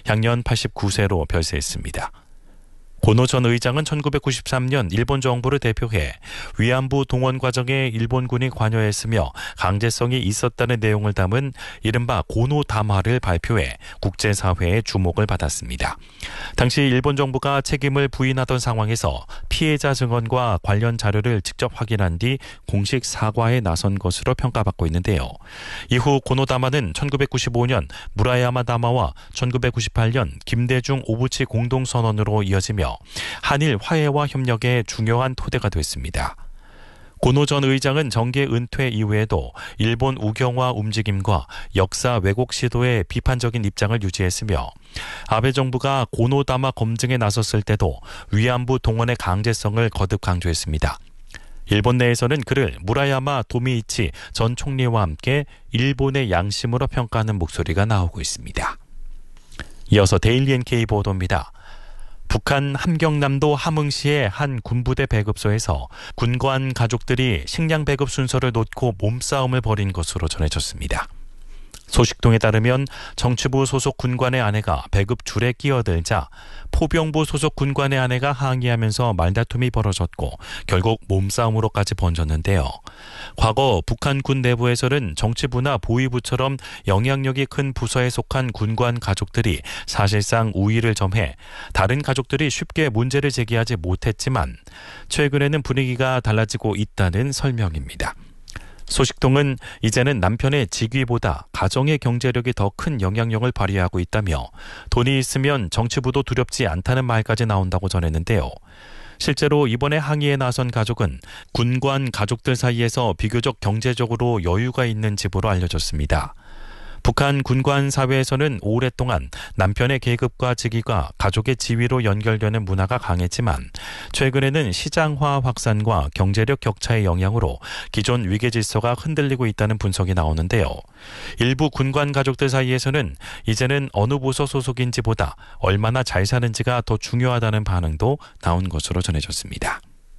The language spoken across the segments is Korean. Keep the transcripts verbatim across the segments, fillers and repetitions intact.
향년 팔십구 세로 별세했습니다. 고노 전 의장은 천구백구십삼 년 일본 정부를 대표해 위안부 동원 과정에 일본군이 관여했으며 강제성이 있었다는 내용을 담은 이른바 고노 담화를 발표해 국제사회의 주목을 받았습니다. 당시 일본 정부가 책임을 부인하던 상황에서 피해자 증언과 관련 자료를 직접 확인한 뒤 공식 사과에 나선 것으로 평가받고 있는데요. 이후 고노 담화는 천구백구십오 년 무라야마 담화와 천구백구십팔 년 김대중 오부치 공동선언으로 이어지며 한일 화해와 협력의 중요한 토대가 됐습니다. 고노 전 의장은 정계 은퇴 이후에도 일본 우경화 움직임과 역사 왜곡 시도에 비판적인 입장을 유지했으며 아베 정부가 고노 담화 검증에 나섰을 때도 위안부 동원의 강제성을 거듭 강조했습니다. 일본 내에서는 그를 무라야마 도미이치 전 총리와 함께 일본의 양심으로 평가하는 목소리가 나오고 있습니다. 이어서 데일리 엔케이 보도입니다. 북한 함경남도 함흥시의 한 군부대 배급소에서 군관 가족들이 식량 배급 순서를 놓고 몸싸움을 벌인 것으로 전해졌습니다. 소식통에 따르면 정치부 소속 군관의 아내가 배급 줄에 끼어들자 포병부 소속 군관의 아내가 항의하면서 말다툼이 벌어졌고 결국 몸싸움으로까지 번졌는데요. 과거 북한 군 내부에서는 정치부나 보위부처럼 영향력이 큰 부서에 속한 군관 가족들이 사실상 우위를 점해 다른 가족들이 쉽게 문제를 제기하지 못했지만 최근에는 분위기가 달라지고 있다는 설명입니다. 소식통은 이제는 남편의 직위보다 가정의 경제력이 더 큰 영향력을 발휘하고 있다며 돈이 있으면 정치부도 두렵지 않다는 말까지 나온다고 전했는데요. 실제로 이번에 항의에 나선 가족은 군관 가족들 사이에서 비교적 경제적으로 여유가 있는 집으로 알려졌습니다. 북한 군관 사회에서는 오랫동안 남편의 계급과 직위가 가족의 지위로 연결되는 문화가 강했지만 최근에는 시장화 확산과 경제력 격차의 영향으로 기존 위계 질서가 흔들리고 있다는 분석이 나오는데요. 일부 군관 가족들 사이에서는 이제는 어느 부서 소속인지보다 얼마나 잘 사는지가 더 중요하다는 반응도 나온 것으로 전해졌습니다.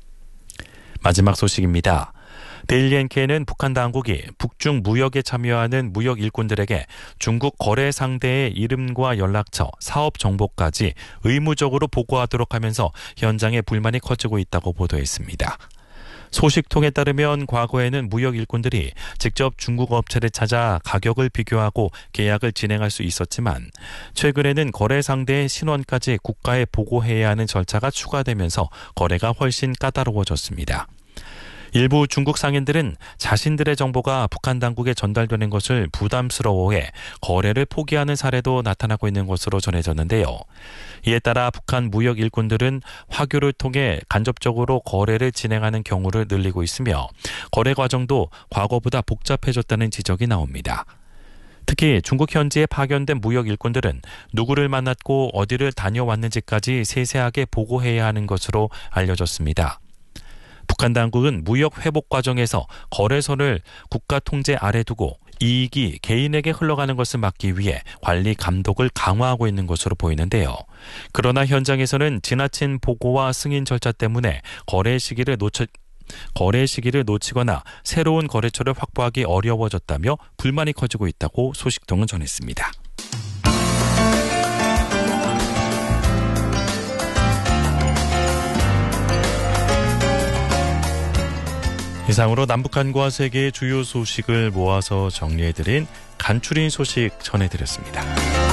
마지막 소식입니다. 데일리 엔케이는 북한 당국이 북중 무역에 참여하는 무역 일꾼들에게 중국 거래 상대의 이름과 연락처, 사업 정보까지 의무적으로 보고하도록 하면서 현장에 불만이 커지고 있다고 보도했습니다. 소식통에 따르면 과거에는 무역 일꾼들이 직접 중국 업체를 찾아 가격을 비교하고 계약을 진행할 수 있었지만 최근에는 거래 상대의 신원까지 국가에 보고해야 하는 절차가 추가되면서 거래가 훨씬 까다로워졌습니다. 일부 중국 상인들은 자신들의 정보가 북한 당국에 전달되는 것을 부담스러워해 거래를 포기하는 사례도 나타나고 있는 것으로 전해졌는데요. 이에 따라 북한 무역 일꾼들은 화교를 통해 간접적으로 거래를 진행하는 경우를 늘리고 있으며 거래 과정도 과거보다 복잡해졌다는 지적이 나옵니다. 특히 중국 현지에 파견된 무역 일꾼들은 누구를 만났고 어디를 다녀왔는지까지 세세하게 보고해야 하는 것으로 알려졌습니다. 북한 당국은 무역 회복 과정에서 거래선을 국가 통제 아래 두고 이익이 개인에게 흘러가는 것을 막기 위해 관리 감독을 강화하고 있는 것으로 보이는데요. 그러나 현장에서는 지나친 보고와 승인 절차 때문에 거래 시기를 놓쳐 거래 시기를 놓치거나 새로운 거래처를 확보하기 어려워졌다며 불만이 커지고 있다고 소식통은 전했습니다. 이상으로 남북한과 세계의 주요 소식을 모아서 정리해드린 간추린 소식 전해드렸습니다.